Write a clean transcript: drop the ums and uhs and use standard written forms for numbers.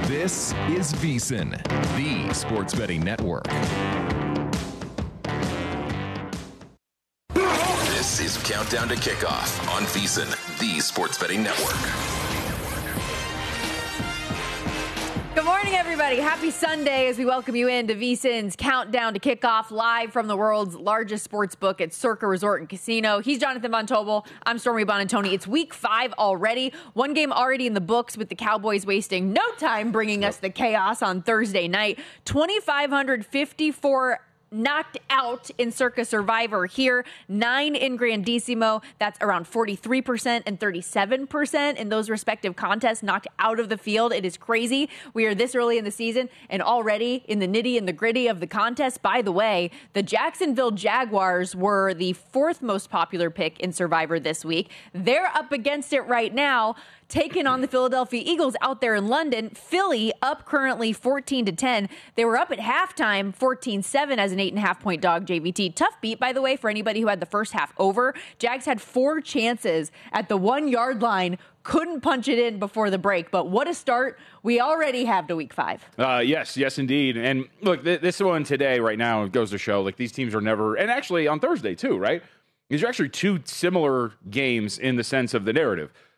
This is VSiN, the sports betting network. This is Countdown to Kickoff on VSiN, the sports betting network. Good morning, everybody. Happy Sunday as we welcome you into VSiN's Countdown to Kickoff, live from the world's largest sports book at Circa Resort and Casino. He's Jonathan Von Tobel. I'm Stormy Bonantoni. It's week 5 already. One game already in the books with the Cowboys wasting no time bringing us the chaos on Thursday night. 2,554 knocked out in Circa Survivor here, 9 in Grandissimo. That's around 43% and 37% in those respective contests knocked out of the field. It is crazy. We are this early in the season and already in the nitty and the gritty of the contest. By the way, the Jacksonville Jaguars were the 4th most popular pick in Survivor this week. They're up against it right now, taking on the Philadelphia Eagles out there in London. Philly up currently 14-10. They were up at halftime 14-7 as an 8.5 point dog, JVT. Tough beat, by the way, for anybody who had the first half over. Jags had 4 chances at the 1 yard line. Couldn't punch it in before the break, but what a start we already have to week 5. Yes, indeed. And look, this one today right now goes to show, like, these teams are never, and actually on Thursday too, right? These are actually 2 similar games in the sense of the narrative.